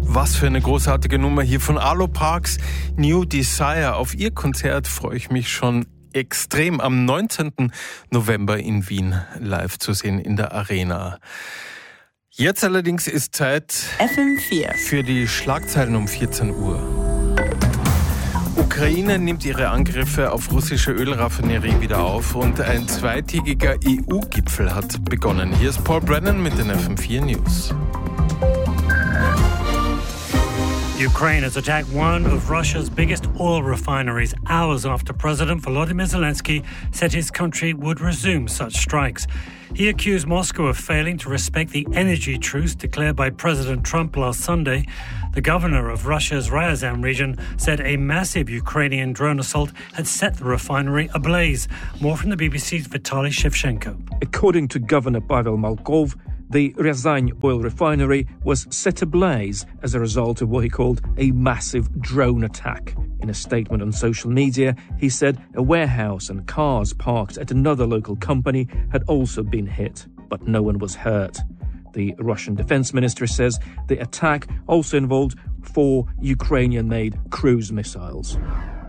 Was für eine großartige Nummer hier von Arlo Parks, New Desire. Auf ihr Konzert freue ich mich schon extrem, am 19. November in Wien live zu sehen in der Arena. Jetzt allerdings ist Zeit FM4 für die Schlagzeilen um 14 Uhr. Ukraine nimmt ihre Angriffe auf russische Ölraffinerie wieder auf und ein zweitägiger EU-Gipfel hat begonnen. Hier ist Paul Brennan mit den FM4 News. Ukraine has attacked one of Russia's biggest oil refineries hours after President Volodymyr Zelensky said his country would resume such strikes. He accused Moscow of failing to respect the energy truce declared by President Trump last Sunday. The governor of Russia's Ryazan region said a massive Ukrainian drone assault had set the refinery ablaze. More from the BBC's Vitaly Shevchenko. According to Governor Pavel Malkov, the Ryazan oil refinery was set ablaze as a result of what he called a massive drone attack. In a statement on social media, he said a warehouse and cars parked at another local company had also been hit, but no one was hurt. The Russian defense ministry says the attack also involved 4 Ukrainian-made cruise missiles.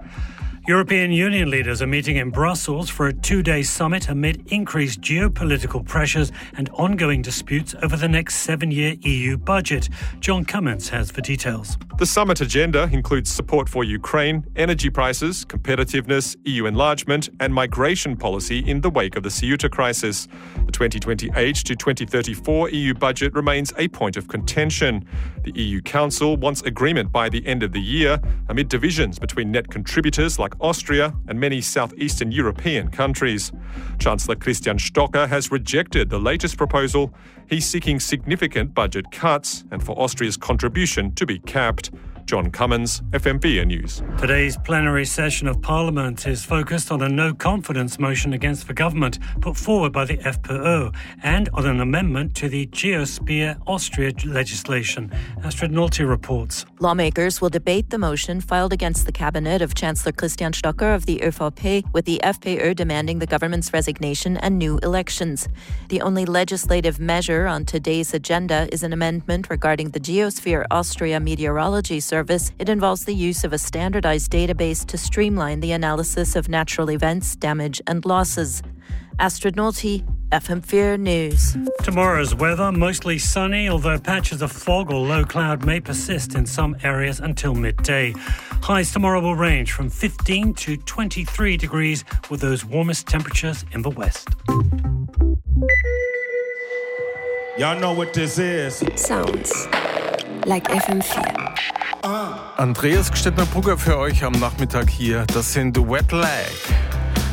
European Union leaders are meeting in Brussels for a 2-day summit amid increased geopolitical pressures and ongoing disputes over the next 7-year EU budget. John Cummins has the details. The summit agenda includes support for Ukraine, energy prices, competitiveness, EU enlargement and migration policy in the wake of the Ceuta crisis. The 2028 to 2034 EU budget remains a point of contention. The EU Council wants agreement by the end of the year amid divisions between net contributors like Austria and many southeastern European countries. Chancellor Christian Stocker has rejected the latest proposal. He's seeking significant budget cuts and for Austria's contribution to be capped. John Cummins, FM4 News. Today's plenary session of Parliament is focused on a no-confidence motion against the government put forward by the FPÖ and on an amendment to the Geosphere Austria legislation. Astrid Nolte reports. Lawmakers will debate the motion filed against the cabinet of Chancellor Christian Stocker of the ÖVP, with the FPÖ demanding the government's resignation and new elections. The only legislative measure on today's agenda is an amendment regarding the Geosphere Austria meteorology service. It involves the use of a standardized database to streamline the analysis of natural events, damage and losses. Astrid Nolte, FM4 News. Tomorrow's weather, mostly sunny, although patches of fog or low cloud may persist in some areas until midday. Highs tomorrow will range from 15 to 23 degrees, with those warmest temperatures in the west. Y'all know what this is. Sounds like FM4. Andreas Gstettner-Brugger für euch am Nachmittag hier. Das sind Wet Leg.